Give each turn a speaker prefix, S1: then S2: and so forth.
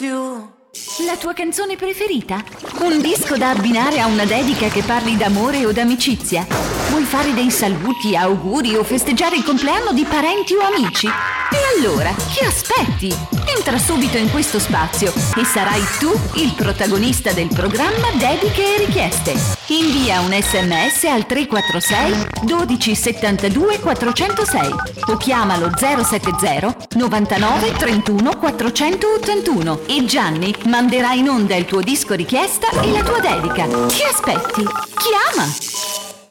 S1: più.
S2: La tua canzone preferita? Un disco da abbinare a una dedica che parli d'amore o d'amicizia? Vuoi fare dei saluti, auguri o festeggiare il compleanno di parenti o amici? E allora, che aspetti? Entra subito in questo spazio e sarai tu il protagonista del programma Dediche e Richieste. Invia un SMS al 346 12 72 406 o chiamalo 070 99 31 481 e Gianni manderà in onda il tuo disco richiesta e la tua dedica. Che aspetti? Chiama!